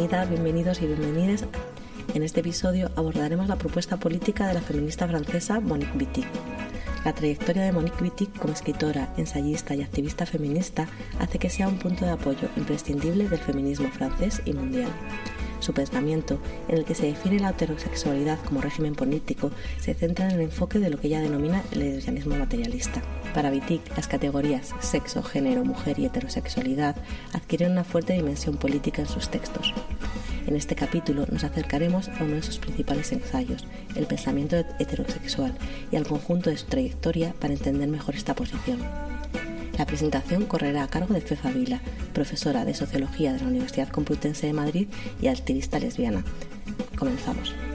Bienvenidas, bienvenidos y bienvenidas. En este episodio abordaremos la propuesta política de la feminista francesa Monique Wittig. La trayectoria de Monique Wittig como escritora, ensayista y activista feminista hace que sea un punto de apoyo imprescindible del feminismo francés y mundial. Su pensamiento, en el que se define la heterosexualidad como régimen político, se centra en el enfoque de lo que ella denomina el lesbianismo materialista. Para Wittig, las categorías sexo, género, mujer y heterosexualidad adquieren una fuerte dimensión política en sus textos. En este capítulo nos acercaremos a uno de sus principales ensayos, el pensamiento heterosexual, y al conjunto de su trayectoria para entender mejor esta posición. La presentación correrá a cargo de Fefa Vila, profesora de Sociología de la Universidad Complutense de Madrid y activista lesbiana. Comenzamos.